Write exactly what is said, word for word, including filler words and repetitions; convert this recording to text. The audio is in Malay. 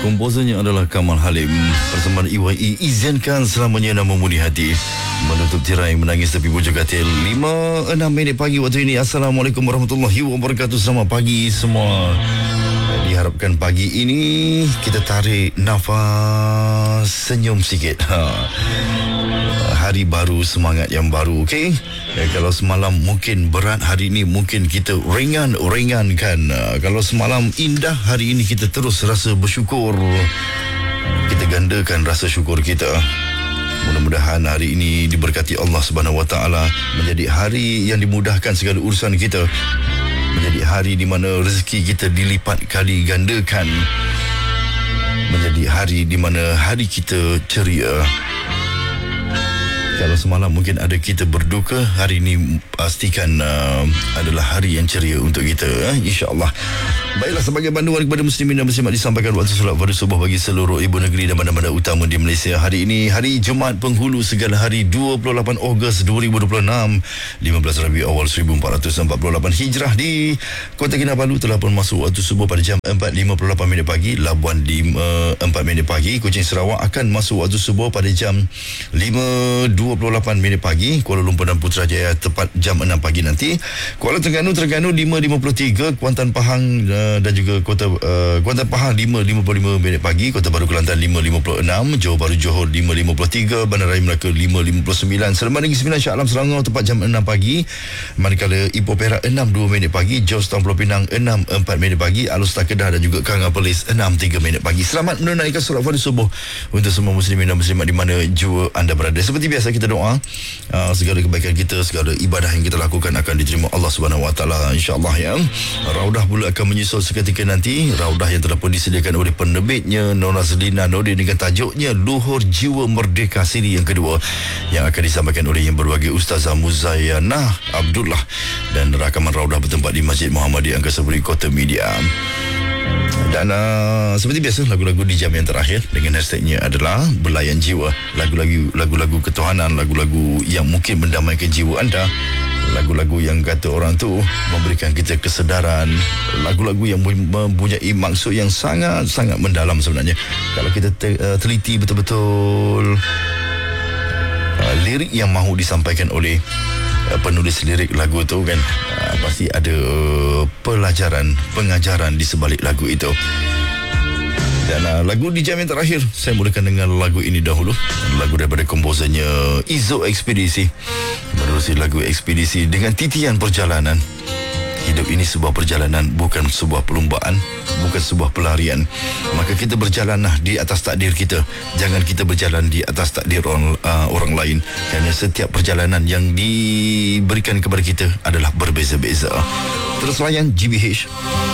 Komposernya adalah Kamal Halim. Persembahan E Y E izinkan selamanya nak memudi hati, menutup tirai menangis tepi bujur katil. Lima enam minit pagi waktu ini. Assalamualaikum warahmatullahi wabarakatuh. Selamat pagi semua. Diharapkan pagi ini kita tarik nafas, senyum sikit. Ha. Hari baru, semangat yang baru, okey? Ya, kalau semalam mungkin berat, hari ini mungkin kita ringan-ringankan. Uh, kalau semalam indah, hari ini kita terus rasa bersyukur. Kita gandakan rasa syukur kita. Mudah-mudahan hari ini diberkati Allah Subhanahu Wa Taala, menjadi hari yang dimudahkan segala urusan kita, menjadi hari di mana rezeki kita dilipat kali gandakan, menjadi hari di mana hari kita ceria. Kalau semalam mungkin ada kita berduka, hari ini pastikan uh, adalah hari yang ceria untuk kita, eh? InsyaAllah. Baiklah, sebagai panduan kepada muslimin dan muslimat, disampaikan waktu solat pada subuh bagi seluruh ibu negeri dan bandar-bandar utama di Malaysia. Hari ini hari Jumaat Penghulu segala hari, dua puluh lapan Ogos dua ribu dua puluh enam, lima belas Rabiul Awal seribu empat ratus empat puluh lapan Hijrah. Di Kota Kinabalu telah pun masuk waktu subuh pada jam empat lima puluh lapan minit pagi. Labuan lima empat minit pagi. Kuching Sarawak akan masuk waktu subuh pada jam lima dua puluh lapan minit pagi. Kuala Lumpur dan Putrajaya tepat jam enam pagi nanti. Kuala Terengganu Terengganu lima lima puluh tiga. Kuantan Pahang uh, dan juga Kota uh, Kuantan Pahang lima lima puluh lima minit pagi. Kota Baru Kelantan lima lima puluh enam. Johor Bahru Johor lima lima puluh tiga. Bandaraya Melaka lima lima puluh sembilan. Seremban Negeri Sembilan Shah Alam Selangor tepat jam enam pagi. Manakala Ipoh Perak enam dua minit pagi. Jos Pulau Pinang enam empat minit pagi. Alustar Kedah dan juga Kanga Perlis enam tiga minit pagi. Selamat menunaikan solat fardu subuh untuk semua muslimin dan muslimat di mana jua anda berada. Seperti biasa kita doa, uh, segala kebaikan kita, segala ibadah yang kita lakukan akan diterima Allah Subhanahu Wa Taala, insya-Allah, ya. Raudah pula akan menyusul seketika nanti. Raudah yang telah pun disediakan oleh penerbitnya Nona Zelina Nordin dengan tajuknya Luhur Jiwa Merdeka siri yang kedua, yang akan disampaikan oleh yang berbahagia Ustazah Muzayyanah Abdullah, dan rakaman raudah bertempat di Masjid Muhammadiyah Angkasa Puri Kota Media. Dan uh, seperti biasa, lagu-lagu di jam yang terakhir dengan hashtagnya adalah Belayan Jiwa. Lagu-lagu lagu-lagu ketuhanan, lagu-lagu yang mungkin mendamaikan jiwa anda, lagu-lagu yang kata orang tu memberikan kita kesedaran, lagu-lagu yang mempunyai maksud yang sangat-sangat mendalam sebenarnya. Kalau kita te- uh, teliti betul-betul uh, lirik yang mahu disampaikan oleh uh, penulis lirik lagu tu kan, uh, pasti ada pelajaran, pengajaran di sebalik lagu itu. Dan uh, lagu di jam yang terakhir, saya mulakan dengan lagu ini dahulu. Lagu daripada komposernya Izo Ekspedisi. Menerusi lagu Ekspedisi dengan titian perjalanan. Hidup ini sebuah perjalanan, bukan sebuah perlombaan, bukan sebuah pelarian. Maka kita berjalanlah di atas takdir kita. Jangan kita berjalan di atas takdir orang, uh, orang lain. Kerana setiap perjalanan yang diberikan kepada kita adalah berbeza-beza. Terus layan G B H